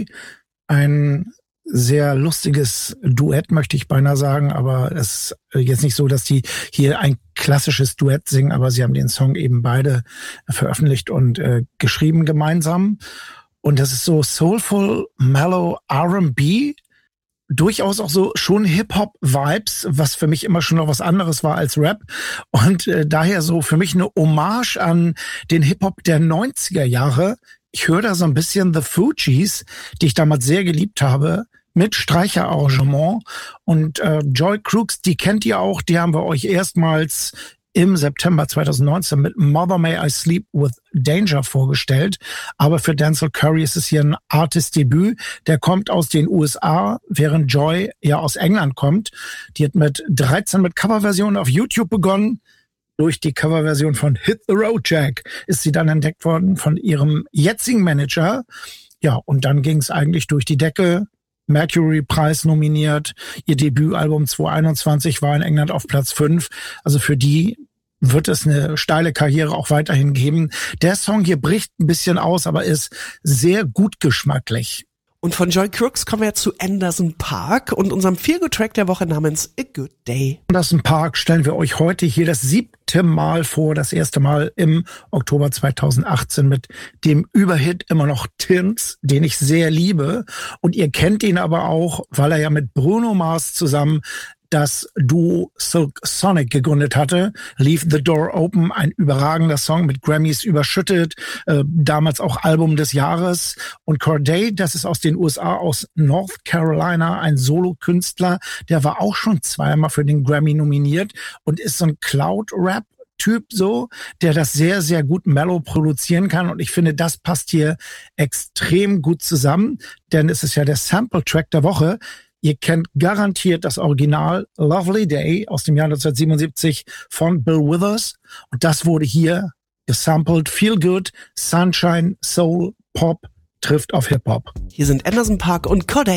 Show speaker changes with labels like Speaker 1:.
Speaker 1: Corday. Ein sehr lustiges Duett, möchte ich beinahe sagen, aber es ist jetzt nicht so, dass die hier ein klassisches Duett singen, aber sie haben den Song eben beide veröffentlicht und geschrieben gemeinsam. Und das ist so soulful, mellow R&B, durchaus auch so schon Hip-Hop-Vibes, was für mich immer schon noch was anderes war als Rap. Und daher so für mich eine Hommage an den Hip-Hop der 90er Jahre. Ich höre da so ein bisschen The Fugees, die ich damals sehr geliebt habe, mit Streicherarrangement. Und Joy Crooks, die kennt ihr auch, die haben wir euch erstmals im September 2019 mit Mother May I Sleep with Danger vorgestellt. Aber für Denzel Curry ist es hier ein Artist-Debüt. Der kommt aus den USA, während Joy ja aus England kommt. Die hat mit 13 mit Coverversionen auf YouTube begonnen. Durch die Coverversion von Hit the Road Jack ist sie dann entdeckt worden von ihrem jetzigen Manager. Ja, und dann ging es eigentlich durch die Decke. Mercury-Preis nominiert. Ihr Debütalbum 2021 war in England auf Platz 5. Also für die wird es eine steile Karriere auch weiterhin geben. Der Song hier bricht ein bisschen aus, aber ist sehr gut geschmacklich.
Speaker 2: Und von Joy Crooks kommen wir zu Anderson .Paak und unserem Feel-Good-Track der Woche namens A Good Day.
Speaker 1: Anderson .Paak stellen wir euch heute hier das 7. Mal vor, das erste Mal im Oktober 2018 mit dem Überhit immer noch Tints, den ich sehr liebe. Und ihr kennt ihn aber auch, weil er ja mit Bruno Mars zusammen das Duo Silk Sonic gegründet hatte. Leave the Door Open, ein überragender Song, mit Grammys überschüttet, damals auch Album des Jahres. Und Corday, das ist aus den USA, aus North Carolina, ein Solokünstler, der war auch schon zweimal für den Grammy nominiert und ist so ein Cloud-Rap-Typ so, der das sehr, sehr gut mellow produzieren kann. Und ich finde, das passt hier extrem gut zusammen, denn es ist ja der Sample-Track der Woche. Ihr kennt garantiert das Original Lovely Day aus dem Jahr 1977 von Bill Withers. Und das wurde hier gesampelt. Feel Good, Sunshine, Soul, Pop trifft auf Hip-Hop.
Speaker 2: Hier sind Anderson .Paak und Corday.